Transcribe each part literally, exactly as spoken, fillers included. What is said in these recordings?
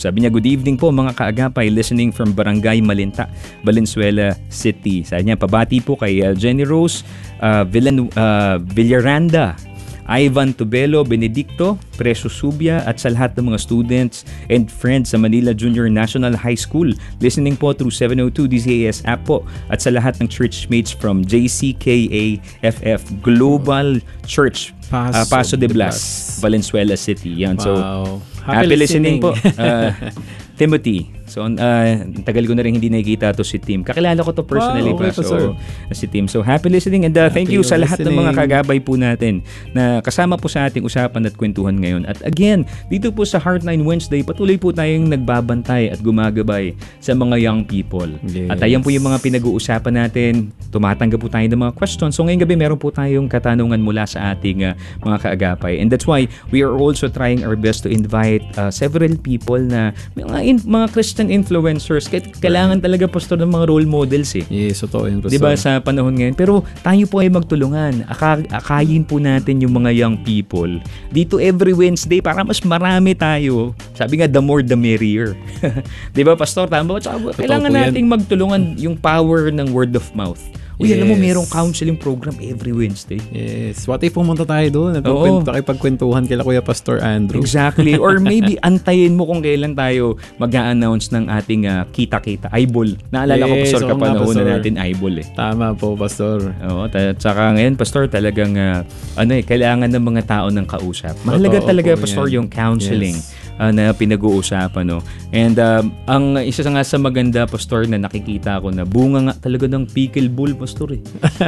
Sabi niya, good evening po mga kaagapay, listening from Barangay Malinta, Valenzuela City. Sabi niya, pabati po kay uh, Jenny Rose, uh, Villan, uh, Villaranda, Ivan Tubelo, Benedicto, Preso Subia at sa lahat ng mga students and friends sa Manila Junior National High School. Listening po through seven oh two D Z A S app po at sa lahat ng church mates from J C K A F F Global Church, Paso, uh, Paso de Blas, Valenzuela City. Yan. Wow. So, happy, happy listening, listening po. Uh, Timothy. So, uh, tagal ko na rin hindi nakikita to si Tim. Kakilala ko to personally. Wow, okay, pa, so, si Tim. So, happy listening and uh, thank you sa lahat listening. ng mga kagabay po natin na kasama po sa ating usapan at kwentuhan ngayon. At again, dito po sa Heartline Wednesday, patuloy po tayong nagbabantay at gumagabay sa mga young people. Yes. At ayan po yung mga pinag-uusapan natin. Tumatanggap po tayo ng mga questions. So, ngayong gabi, meron po tayong katanungan mula sa ating uh, mga kaagapay. And that's why we are also trying our best to invite uh, several people na mga, in, mga Christian influencers. Kailangan talaga, pastor, ng mga role models eh. Yes, totoo yun, pastor. Diba sa panahon ngayon? Pero tayo po ay magtulungan. Aka- akayin po natin yung mga young people. Dito every Wednesday para mas marami tayo. Sabi nga, the more the merrier. Diba, pastor? Tama ba? Kailangan nating magtulungan yung power ng word of mouth. Uy, yes. Alam mo, merong counseling program every Wednesday. Yes. What if pumunta tayo doon? Nakipagkwentuhan kila Kuya Pastor Andrew. Exactly. Or maybe antayin mo kung kailan tayo mag-a-announce ng ating uh, kita-kita. Eyeball. Naalala yes, ko, Pastor, so kapanahon na natin eyeball eh. Tama po, Pastor. Oo. At saka ngayon, Pastor, talagang uh, ano eh, kailangan ng mga tao ng kausap. Mahalaga Totoo talaga, po, Pastor, yan. Yung counseling. Yes. Uh, na pinag-uusapan, no? And um, ang isa nga sa maganda, Pastor, na nakikita ko na bunga nga talaga ng pickleball, Pastor eh.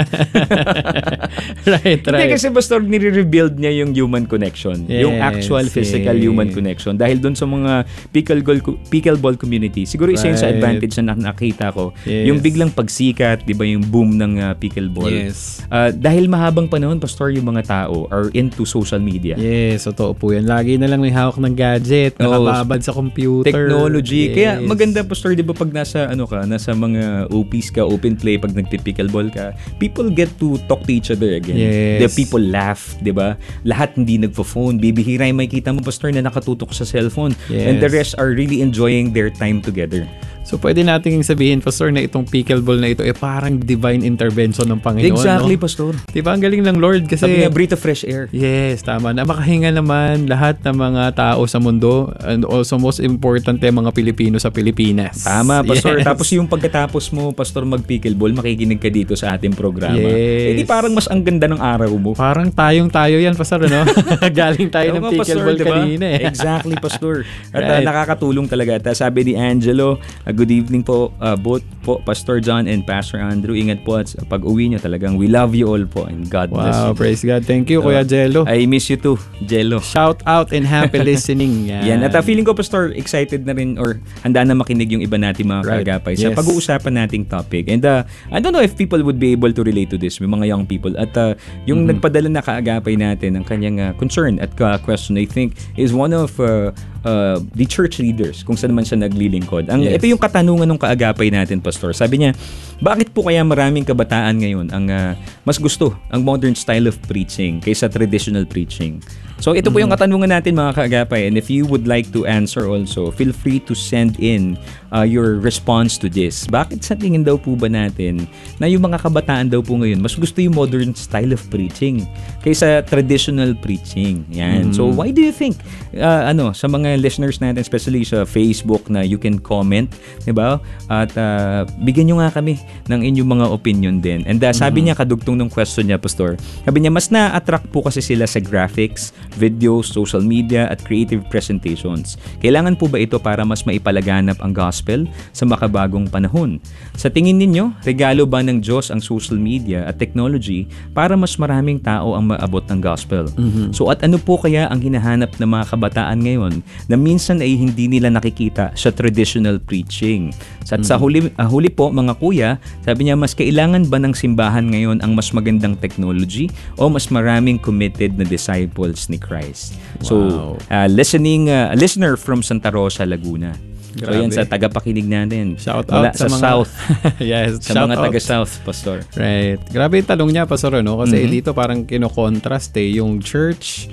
right, right. Hindi kasi, Pastor, nire-rebuild niya yung human connection. Yes, yung actual physical yes. human connection. Dahil doon sa mga pickleball, pickleball community, siguro isa right. yung sa advantage na nakita ko. Yes. Yung biglang pagsikat, di ba, yung boom ng uh, pickleball. Yes. Uh, dahil mahabang panahon, Pastor, yung mga tao are into social media. Yes, totoo po yan. Lagi na lang may hawak ng gadget. Nakababad sa computer. Technology. Yes. Kaya maganda, Pastor, di ba pag nasa, ano ka, nasa mga O Ps ka, open play, pag nagpipickleball ka, people get to talk to each other again. Yes. The people laugh, di ba? Lahat hindi nagpo-phone. Bibihira yung makikita mo, Pastor, na nakatutok sa cellphone. Yes. And the rest are really enjoying their time together. So, pwede nating sabihin, Pastor, na itong pickleball na ito eh parang divine intervention ng Panginoon. Exactly, no? Pastor. Diba? Ang galing ng Lord kasi... Sabi niya, breathe of fresh air. Yes, tama. Na makahinga naman lahat ng mga tao sa mundo and also most important yung mga Pilipino sa Pilipinas. Tama, Pastor. Yes. Tapos yung pagkatapos mo, Pastor, mag-pickleball, makikinig ka dito sa ating programa. Yes. Eh, di parang mas ang ganda ng araw mo. Parang tayong-tayo yan, Pastor, no? Galing tayo ng pickleball diba? kanina eh. Exactly, Pastor. At right. uh, nakakatulong talaga. At uh, sabi ni Angelo, uh, good evening po, uh, both po, Pastor John and Pastor Andrew. Ingat po at pag uwi nyo talagang we love you all po and God wow, bless you. Wow, praise God. Thank you, so, Kuya Jello. I miss you too, Jello. Shout out and happy listening. Yan. Yan. At uh, feeling ko, Pastor, excited na rin or handa na makinig yung iba natin mga right. kagapay sa yes. pag-uusapan nating topic. And uh, I don't know if people would be able to relate to this, yung mga young people. At uh, yung mm-hmm. nagpadala na kaagapay natin ng kanyang uh, concern at uh, question, I think, is one of uh, uh, the church leaders kung saan man siya naglilingkod. Ang, yes. Ito yung katanungan ng kaagapay natin, Pastor. Sabi niya, bakit po kaya maraming kabataan ngayon ang uh, mas gusto ang modern style of preaching kaysa traditional preaching? So ito po yung katanungan natin mga kaagapay, and if you would like to answer also, feel free to send in uh, your response to this. Bakit sa tingin daw po ba natin na yung mga kabataan daw po ngayon mas gusto yung modern style of preaching kaysa traditional preaching? Yan. Mm-hmm. So why do you think uh, ano sa mga listeners natin, especially sa Facebook, na you can comment, di ba? At uh, bigyan nyo nga kami ng inyong mga opinion din. And uh, sabi mm-hmm. niya, kadugtong ng question niya, Pastor, sabi niya, mas na-attract po kasi sila sa graphics, videos, social media, at creative presentations. Kailangan po ba ito para mas maipalaganap ang gospel sa makabagong panahon? Sa tingin ninyo, regalo ba ng Diyos ang social media at technology para mas maraming tao ang maabot ng gospel? Mm-hmm. So at ano po kaya ang hinahanap ng mga kabataan ngayon na minsan ay hindi nila nakikita sa traditional preaching? At mm-hmm. sa huli, uh, huli po, mga kuya, sabi niya, mas kailangan ba ng simbahan ngayon ang mas magandang technology o mas maraming committed na disciples ni Christ? Wow. So, uh, listening uh, listener from Santa Rosa, Laguna. Grabe. So yan sa tagapakinig natin. Shout out sa, sa mga South. Yes, sa shout mga out. taga-South, Pastor. Right. Grabe yung talong niya, Pastor, no? Kasi mm-hmm. dito parang kino-contrast eh yung church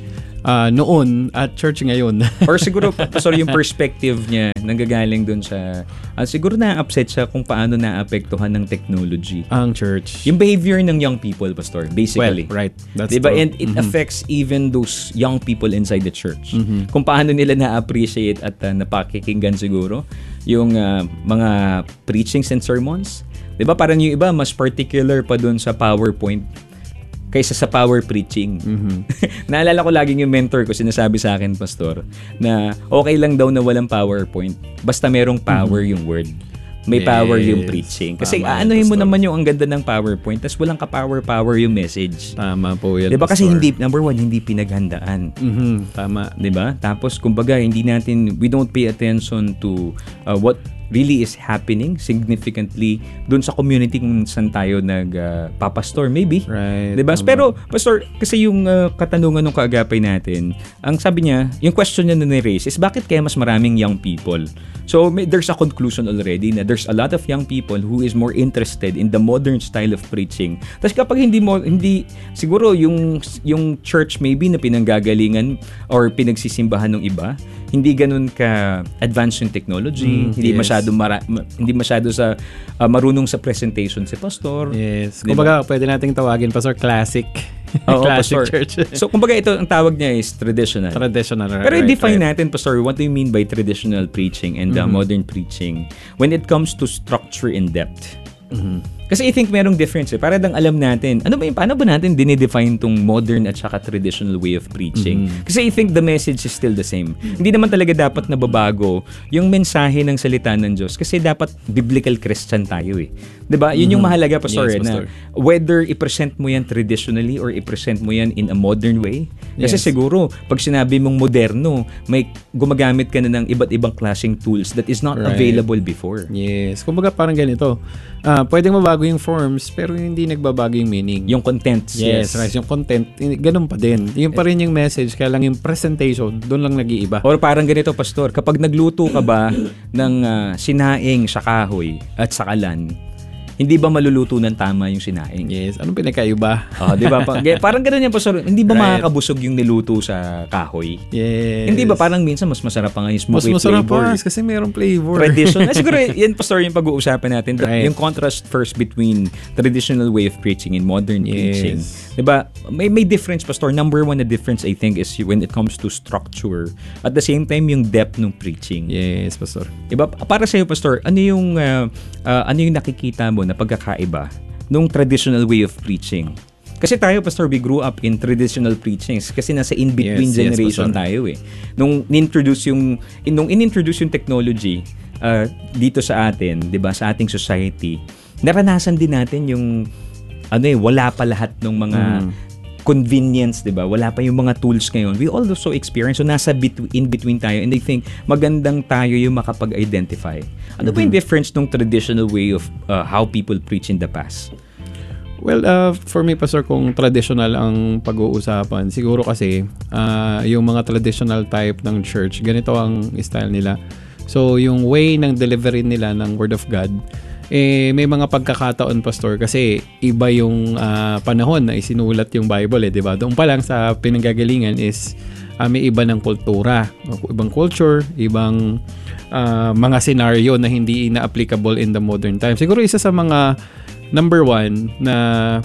uh, noon at church ngayon. Or siguro, pastor, yung perspective niya nanggagaling dun sa, uh, siguro na-upset siya kung paano na-apektuhan ng technology. Ang church. Yung behavior ng young people, pastor, basically. Well, right. That's diba? true. And it mm-hmm. affects even those young people inside the church. Mm-hmm. Kung paano nila na-appreciate at uh, napakikinggan siguro yung uh, mga preachings and sermons. Diba? Parang yung iba, mas particular pa dun sa PowerPoint kaysa sa power preaching. Mm-hmm. Naalala ko laging yung mentor ko, sinasabi sa akin, pastor, na okay lang daw na walang PowerPoint. Basta merong power mm-hmm. yung word. May yes. power yung preaching. Kasi aanuhin mo naman yung ang ganda ng PowerPoint, tapos walang ka-power-power yung message. Tama po yan. Diba? Kasi hindi, number one, hindi pinaghandaan. Mm-hmm. Tama. Diba? Tapos, kumbaga, hindi natin, we don't pay attention to uh, what really is happening significantly dun sa community kung saan tayo nagpapastor, uh, maybe. Right. Diba? Um, Pero, pastor, kasi yung uh, katanungan ng kaagapay natin, ang sabi niya, yung question niya na ni-raise is, bakit kaya mas maraming young people? So, may, there's a conclusion already na there's a lot of young people who is more interested in the modern style of preaching. Tapos kapag hindi mo, hindi, siguro yung, yung church maybe na pinanggagalingan or pinagsisimbahan ng iba, hindi ganun ka advanced yung technology, mm, hindi yes. masyado mara, ma, hindi masyado sa uh, marunong sa presentation si pastor. Yes. Diba? Kumbaga pwede nating tawagin pastor classic. Oo, classic pastor. church. So kumbaga ito ang tawag niya is traditional. Traditional. Pero right, i-define right. natin, pastor, what do you mean by traditional preaching and mm-hmm. uh, modern preaching when it comes to structure and depth? Mm-hmm. Kasi I think merong difference eh. Para dang alam natin, ano ba yung, paano ba natin dinidefine tong modern at saka traditional way of preaching? Mm-hmm. Kasi I think the message is still the same. Mm-hmm. Hindi naman talaga dapat nababago yung mensahe ng salita ng Diyos. Kasi dapat biblical Christian tayo eh. Diba? Yun mm-hmm. yung mahalaga, pastor, yes, eh, pastor. Na whether i-present mo yan traditionally or i-present mo yan in a modern way. Kasi yes. siguro, pag sinabi mong moderno, may gumagamit ka na ng iba't ibang klaseng tools that is not right. available before. Yes. Kumbaga parang ganito. Uh, pwedeng mabago yung forms pero hindi nagbabago yung meaning. Yung content. Yes, yes. Right. Yung content, ganun pa din. Yung pa rin yung message, kaya lang yung presentation, doon lang nag-iiba. Or parang ganito, pastor, kapag nagluto ka ba ng uh, sinaing sa kahoy at sa kalan, hindi ba maluluto ng tama yung sinaing? Yes. Anong pinakaiba? Oh, di ba? Parang gano'n yan, pastor. Hindi ba right. makakabusog yung niluto sa kahoy? Yes. Hindi ba parang minsan mas masarap pa nga yung smoky mas masarap flavor? Mas kasi mayroong flavor. Tradition. Na, siguro yan, pastor, yung pag-uusapan natin. Right. Yung contrast first between traditional way of preaching and modern yes. preaching. Di ba? May, may difference, pastor. Number one na difference, I think, is when it comes to structure. At the same time, yung depth ng preaching. Yes, pastor. Di ba? Para sa'yo, pastor, ano yung, uh, uh, ano yung nakikita mo na pagkakaiba nung traditional way of preaching? Kasi tayo, pastor, we grew up in traditional preachings kasi nasa in-between yes, generation yes, tayo eh. Nung in-introduce yung, nung in-introduce yung technology uh, dito sa atin, di ba, sa ating society, naranasan din natin yung, ano eh, wala pa lahat ng mga mm. convenience, 'di ba? Wala pa yung mga tools ngayon. We also experience, so nasa between, in between tayo, and I think magandang tayo yung makapag-identify. Ano mm-hmm. ba yung difference ng traditional way of uh, how people preach in the past? Well, uh, for me, pastor, kung traditional ang pag-uusapan, siguro kasi uh, yung mga traditional type ng church, ganito ang style nila. So, yung way ng delivery nila ng Word of God, eh, may mga pagkakataon, pastor, kasi iba yung uh, panahon na isinulat yung Bible, eh, di ba? Doon pa lang sa pinanggagalingan is uh, may iba ng kultura, ibang culture, ibang uh, mga scenario na hindi na applicable in the modern time. Siguro isa sa mga number one na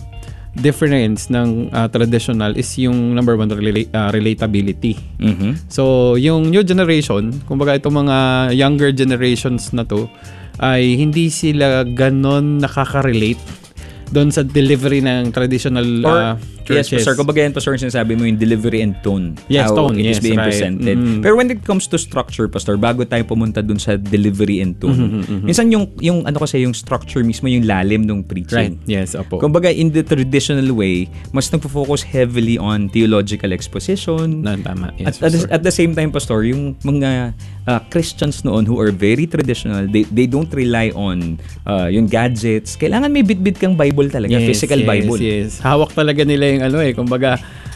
difference ng uh, traditional is yung number one, rela- uh, relatability. Mm-hmm. So, yung new generation, kumbaga itong mga younger generations na to, ay hindi sila ganon nakaka-relate doon sa delivery ng traditional uh, churches. Yes, pastor. Kumbaga yan, pastor, sinasabi mo yung delivery and tone. Yes, how tone. it Yes, is being right. presented. Mm-hmm. Pero when it comes to structure, pastor, bago tayo pumunta doon sa delivery and tone, mm-hmm, mm-hmm. minsan yung, yung ano kasi, yung structure mismo, yung lalim ng preaching. Right. Yes, opo. Kumbaga, in the traditional way, mas nagpo-focus heavily on theological exposition. No, tama. Yes, at, at, the, at the same time, pastor, yung mga uh, Christians noon who are very traditional, they they don't rely on uh, yung gadgets. Kailangan may bit-bit kang Bible talaga, yes, physical yes, Bible. Yes, hawak talaga nila yung ano eh, kumbaga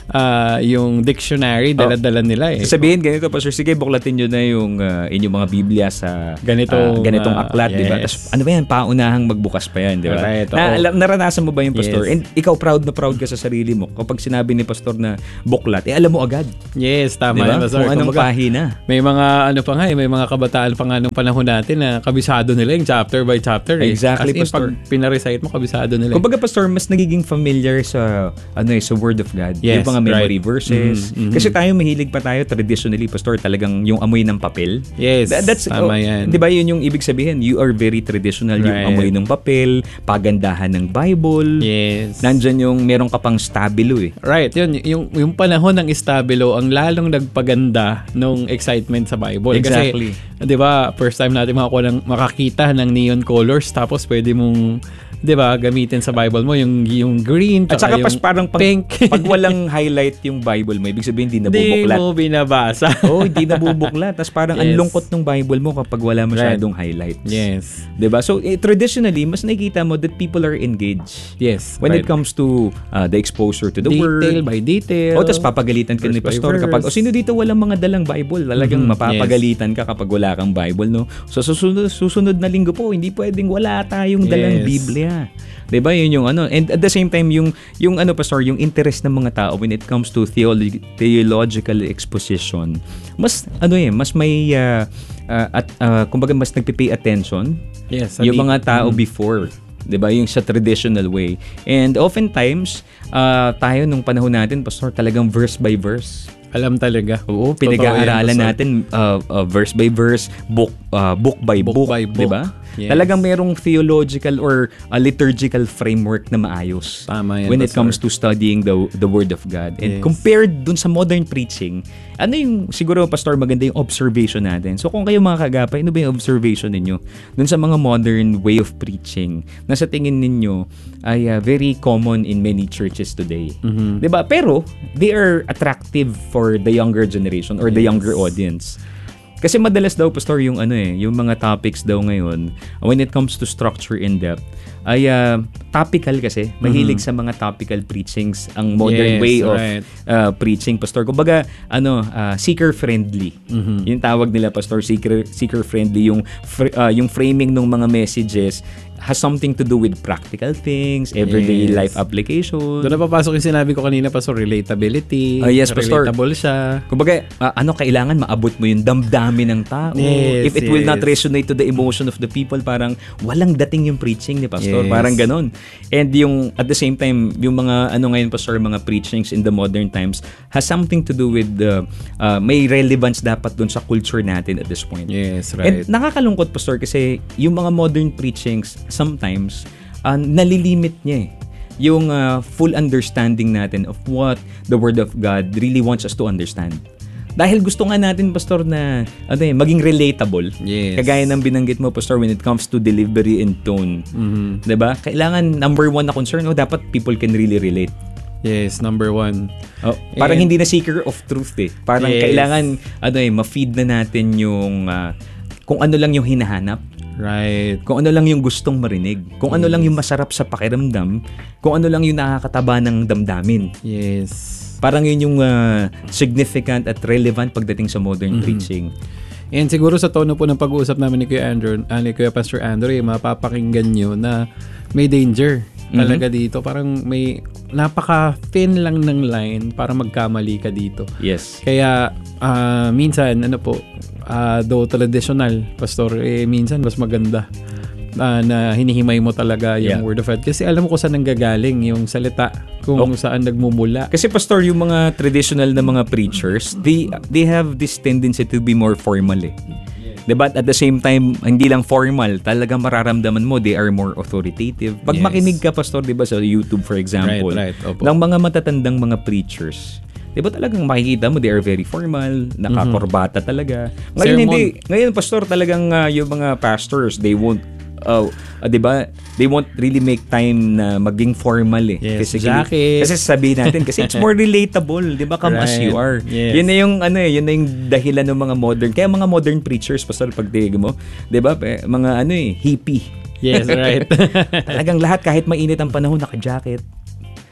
uh, yung dictionary, dala-dala nila eh. Sabihin ganito, Pastor, sige, buklatin nyo na yung uh, inyong mga Biblia sa ganitong, uh, ganitong aklat, uh, di ba? yes. Tapos, ano ba yan, paunahang magbukas pa yan, di ba? Right, na, alam, naranasan mo ba yung Pastor? Yes. And ikaw, proud na proud ka sa sarili mo. Kapag sinabi ni Pastor na buklat, eh alam mo agad. Yes, tama. Diba? Pastor. Kung anong Kumbaga, pahina. May mga, ano pa nga eh, may mga kabataan pa nga nung panahon natin na kabisado nila yung chapter by chapter eh. Exactly, Kasi Pastor. pag pinarecite mo, kabisado nila. Kumbaga, Pastor, mas nagiging familiar sa, ano eh, sa Word of God. Yes, yung mga memory right. verses. Mm-hmm. Kasi tayo, mahilig pa tayo, traditionally, Pastor, talagang yung amoy ng papel. Yes, That, that's, tama oh, yan. Di ba yun yung ibig sabihin? You are very traditional. Right. Yung amoy ng papel, pagandahan ng Bible. Yes. Nandyan yung meron ka pang stabilo eh. Right, yun. Yung, yung panahon ng stabilo, ang lalong nagpaganda nung excitement sa Bible. Exactly. Kasi, di ba, first time natin makakuha ng, makakita ng neon colors, tapos pwede mong, di ba, gamitin sa Bible mo yung yung green, at saka yung pas parang pag, pink. pag walang highlight yung Bible mo, ibig sabihin hindi Hindi nabubuklat. mo binabasa. Oo, oh, hindi nabubuklat. Tapos parang Yes. ang lungkot ng Bible mo kapag wala masyadong right. highlights. Yes. Diba? So, eh, traditionally, mas nakikita mo that people are engaged. Yes. When right. it comes to uh, the exposure to the detail Word. Detail by detail. O, tapos papagalitan ka ni Pastor kapag, o sino dito walang mga dalang Bible? Talagang mm-hmm. mapapagalitan yes. ka kapag wala kang Bible, no? So, susunod, susunod na linggo po, hindi pwedeng wala tayong dalang yes. Biblia. Diba? Yun yung ano. And at the same time, yung, yung ano, Pastor, yung interest ng mga tao when it comes to theolo- theological exposition, mas, ano eh, mas may, uh, uh, at, uh, kumbaga, mas nagpipay attention yes, yung mga tao mm. before. Diba? Yung sa traditional way. And oftentimes, uh, tayo nung panahon natin, Pastor, talagang verse by verse. Alam talaga. Oo, pinag-aaralan natin uh, uh, verse by verse, book uh, book by book, book, by book. Diba? Yes. Talagang merong theological or a liturgical framework na maayos. Tama yan, when it Pastor. comes to studying the the Word of God. And yes. compared dun sa modern preaching, ano yung siguro, Pastor, maganda yung observation natin. So kung kayo mga kagapay, ano ba yung observation ninyo dun sa mga modern way of preaching na sa tingin ninyo ay uh, very common in many churches today? Mm-hmm. Diba? Pero they are attractive for the younger generation or the yes. younger audience. Kasi madalas daw, Pastor, yung ano eh, yung mga topics daw ngayon, when it comes to structure in depth, ay uh, topical kasi. Mahilig mm-hmm. sa mga topical preachings ang modern yes, way of right. uh, preaching, Pastor. Kumbaga, ano, uh, seeker-friendly. Mm-hmm. Yung tawag nila, Pastor, seeker, seeker-friendly. Yung, fr- uh, yung framing ng mga messages has something to do with practical things, everyday yes. life application. Doon na papasok yung sinabi ko kanina, Pastor, relatability. Uh, yes, Pastor. Relatable siya. Kumbaga, uh, ano, kailangan maabot mo yung damdamin ng tao. Yes, If it yes. will not resonate to the emotion of the people, parang walang dating yung preaching ni Pastor. Yes. Parang ganon. And yung, at the same time, yung mga, ano ngayon, Pastor, mga preachings in the modern times has something to do with the, uh, may relevance dapat dun sa culture natin at this point. Yes, right. And nakakalungkot, Pastor, kasi yung mga modern preachings, sometimes, uh, nalilimit niya eh. Yung uh, full understanding natin of what the Word of God really wants us to understand. Dahil gusto nga natin, Pastor, na ano eh, maging relatable. Yes. Kagaya ng binanggit mo, Pastor, when it comes to delivery and tone. Mm-hmm. Diba? Kailangan, number one na concern, oh, dapat people can really relate. Yes, number one. Oh, parang and, hindi na seeker of truth eh. Parang yes. kailangan, ano eh, ma-feed na natin yung, uh, kung ano lang yung hinahanap. Right. Kung ano lang yung gustong marinig. Kung ano lang yung masarap sa pakiramdam. Kung ano lang yung nakakataba ng damdamin. Yes. Parang yun yung uh, significant at relevant pagdating sa modern mm-hmm. preaching. And siguro sa tono po ng pag-uusap namin ni Kuya Andrew, uh, ni Kuya Pastor Andrew, eh, mapapakinggan nyo na may danger talaga mm-hmm. dito. Parang may napaka-thin lang ng line para magkamali ka dito. Yes. Kaya uh, minsan, ano po, uh, though traditional, Pastor, eh, minsan mas maganda uh, na hinihimay mo talaga yung yeah. Word of God. Kasi alam mo kung saan nanggagaling yung salita, kung oh. saan nagmumula. Kasi, Pastor, yung mga traditional na mga preachers, they they have this tendency to be more formal eh. Diba? At the same time, hindi lang formal, talagang mararamdaman mo, they are more authoritative. Pag yes. makinig ka, Pastor, diba, sa YouTube, for example, right, right. ng mga matatandang mga preachers, diba talagang makikita mo, they are very formal, nakakorbata talaga. Ngayon, Sermon. hindi. Ngayon, Pastor, talagang uh, yung mga pastors, they won't, uh, uh, diba, they won't really make time na maging formal eh. Yes, kasi, jacket. Kasi sabihin natin, kasi it's more relatable, diba, come right. as you are. Yes. Yun na yung, ano eh, yun na yung dahilan ng mga modern, kaya mga modern preachers, Pastor, pagtigil mo, diba, mga ano eh, hippie. Yes, right. Talagang lahat, kahit mainit ang panahon, naka-jacket.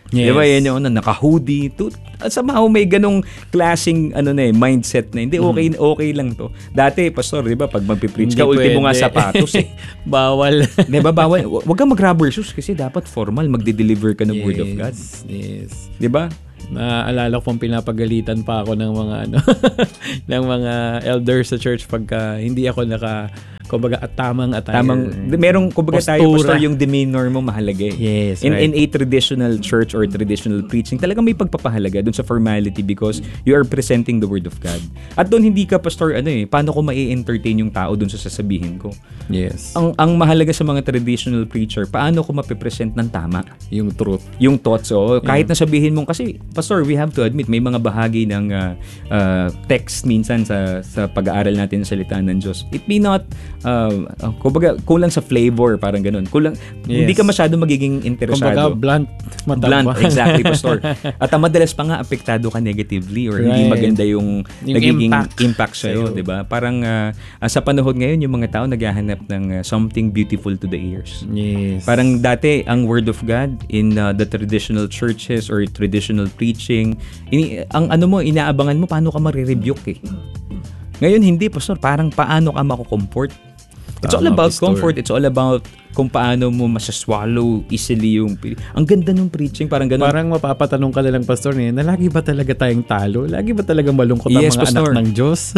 Yes. Di ba yan yung ano, naka-hoodie. To, somehow may ganong klaseng ano na eh, mindset na hindi, okay, okay lang to. Dati, pastor, di ba, pag magpipreach ka, ultimo nga sapatos eh. Bawal. Di ba, bawal. Huwag kang mag-rubber shoes kasi dapat formal, magde-deliver ka ng yes, word of God. Yes. Di ba? Naaalala ko pong pinapagalitan pa ako ng mga ano ng mga elders sa church pagka hindi ako naka kumbaga at tamang attire. Tamang, merong, kumbaga tayo, pastor, yung demeanor mo mahalaga eh. Yes, in, right. in a traditional church or traditional preaching, talagang may pagpapahalaga dun sa formality because you are presenting the Word of God. At doon hindi ka, pastor, ano eh, paano ko ma-entertain yung tao dun sa sasabihin ko? Yes. Ang ang mahalaga sa mga traditional preacher, paano ko mapipresent ng tama? Yung truth. Yung thoughts, oh. Kahit yeah. na sabihin mong, kasi, pastor, we have to admit, may mga bahagi ng uh, uh, text minsan sa sa pag-aaral natin sa salita ng Diyos. It may not Uh, uh, kumbaga, kulang sa flavor, parang ganun. Kulang, yes. Hindi ka masyado magiging interesado. Kumbaga, blunt. Matapang. Blunt, exactly, pastor. At uh, madalas pa nga, apektado ka negatively or right. hindi maganda yung, yung nagiging impact, impact sa'yo, di ba? Parang uh, uh, sa panahon ngayon, yung mga tao naghahanap ng uh, something beautiful to the ears. Yes. Parang dati, ang Word of God in uh, the traditional churches or traditional preaching, ini, ang ano mo, inaabangan mo, paano ka marirebuke eh. Ngayon, hindi, pastor. Parang paano ka mako-comfort. It's all about comfort. It's all about kung paano mo masaswallow easily yung... Ang ganda ng preaching. Parang ganun. Parang mapapatanong ka na lang, pastor, niya, na lagi ba talaga tayong talo? Lagi ba talaga malungkot ang yes, mga pastor. anak ng Diyos?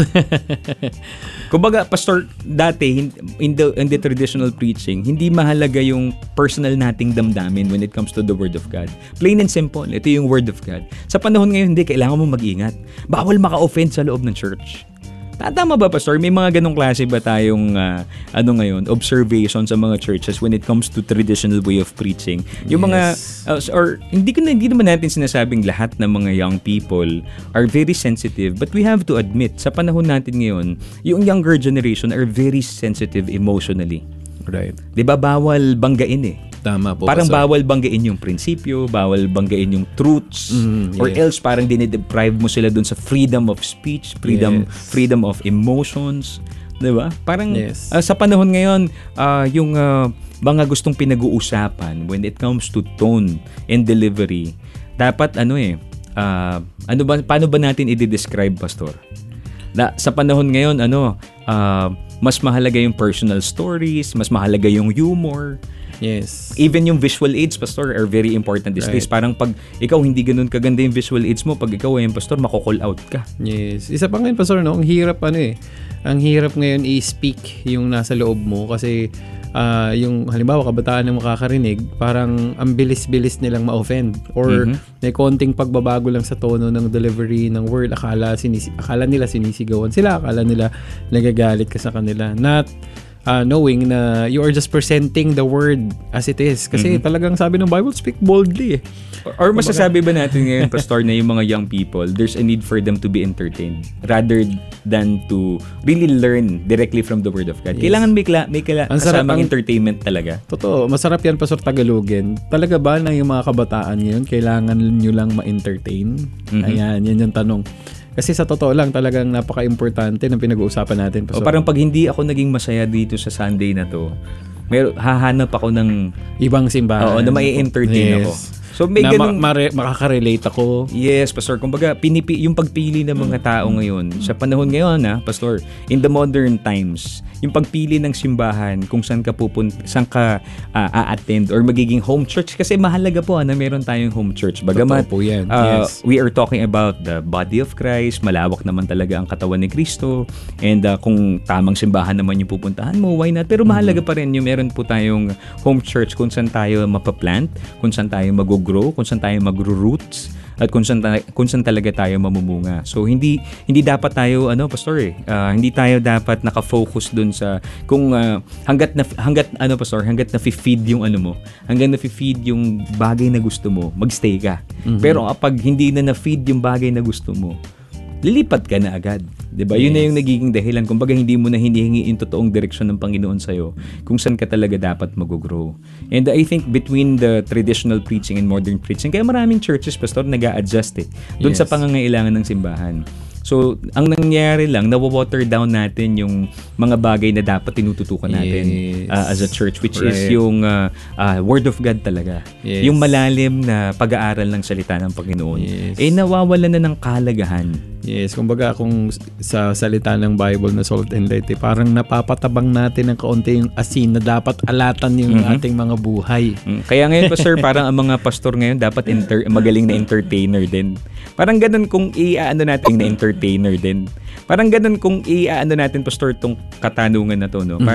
Kumbaga, pastor, dati, in the, in the traditional preaching, hindi mahalaga yung personal nating damdamin when it comes to the Word of God. Plain and simple. Ito yung Word of God. Sa panahon ngayon, hindi. Kailangan mo mag-ingat. Bawal maka-offend sa loob ng church. Tama ba, pastor? May mga ganong klase ba tayong uh, ano ngayon, observation sa mga churches when it comes to traditional way of preaching? Yung yes. mga, uh, or hindi, ko na, hindi naman natin sinasabing lahat ng mga young people are very sensitive, but we have to admit, sa panahon natin ngayon, yung younger generation are very sensitive emotionally. Right. Diba, bawal banggain eh. Tama po. Parang pastor. bawal banggain yung prinsipyo, bawal banggain yung truths, mm, or yeah. else parang dinideprive mo sila dun sa freedom of speech, freedom yes. freedom of emotions, 'di ba? Parang yes. uh, sa panahon ngayon, uh, yung uh, mga gustong pinag-uusapan when it comes to tone and delivery, dapat ano eh, uh, ano ba paano ba natin i-describe, pastor? Na sa panahon ngayon, ano, uh, mas mahalaga yung personal stories, mas mahalaga yung humor. Yes. Even yung visual aids, pastor, are very important these right. days. Parang pag ikaw hindi ganun kaganda yung visual aids mo, pag ikaw ay yung pastor, mako-call out ka. Yes. Isa pa ngayon, pastor, no? Ang hirap ano eh. Ang hirap ngayon i-speak yung nasa loob mo kasi uh, yung halimbawa kabataan na makakarinig, parang ang bilis-bilis nilang ma-offend or mm-hmm. may konting pagbabago lang sa tono ng delivery ng word. Akala, sinisi- akala nila sinisigawan sila, akala nila nagagalit ka sa kanila. Not Uh, knowing na you are just presenting the word as it is. Kasi mm-hmm. talagang sabi ng Bible, speak boldly eh. Or, or masasabi ba natin ngayon, pastor, na yung mga young people, there's a need for them to be entertained rather than to really learn directly from the Word of God. Yes. Kailangan may, kla- may kala- kasamang ang, entertainment talaga. Totoo. Masarap yan, pastor, Tagalogin. Talaga ba na yung mga kabataan ngayon, kailangan nyo lang ma-entertain? Mm-hmm. Ayan, yan yung tanong. Kasi sa totoo lang, talagang napaka-importante ng pinag-uusapan natin. O parang pag hindi ako naging masaya dito sa Sunday na to, may hahanap ako ng ibang simbahan. Oo, na mai-entertain yes. ako. So may na ganung ma- mare- makaka-relate ako. Yes, pastor. Kumbaga, pinipi yung pagpili ng mga tao ngayon sa panahon ngayon, ha, pastor, in the modern times, yung pagpili ng simbahan kung saan ka pupunta, saan ka uh, a-attend or magiging home church kasi mahalaga po na meron tayong home church. Bagamat po yan. Uh, yes. we are talking about the body of Christ, malawak naman talaga ang katawan ni Kristo, and uh, kung tamang simbahan naman yung pupuntahan mo, why not? Pero mahalaga pa rin yung meron po tayong home church kung saan tayo mapaplant, kung saan tayo mag-grow, kung saan tayo magro-roots, at kung saan, ta- kung saan talaga tayo mamumunga. So hindi hindi dapat tayo ano, pastor eh, uh, hindi tayo dapat naka-focus dun sa kung uh, hangga't na, hangga't ano, pastor, hangga't na-feed yung ano mo, hanggang na-feed yung bagay na gusto mo, magstay ka. Mm-hmm. Pero kapag hindi na na-feed yung bagay na gusto mo, lilipat ka na agad. Diba? Yes. Yun na yung nagiging dahilan. Kung baga hindi mo na hinihingi yung totoong direksyon ng Panginoon sa'yo kung saan ka talaga dapat mag-grow. And I think between the traditional preaching and modern preaching, kaya maraming churches, pastor, nag-a-adjust eh. Doon yes. sa pangangailangan ng simbahan. So, ang nangyayari lang, nawa-water down natin yung mga bagay na dapat tinututukan natin Yes. uh, as a church, which Right. is yung uh, uh, Word of God talaga. Yes. Yung malalim na pag-aaral ng salita ng Panginoon. Yes. Eh, nawawalan na ng kalagahan. Yes, kumbaga kung sa salita ng Bible na salt and light, eh, parang napapatabang natin ng kaunti yung asin na dapat alatan yung Mhm. ating mga buhay. Mm, Kaya ngayon, Pastor, parang ang mga pastor ngayon dapat enter- magaling na entertainer din. Parang ganun kung i-ano natin na entertainer din. Parang ganun kung i-ano natin, Pastor, tong katanungan na to, no?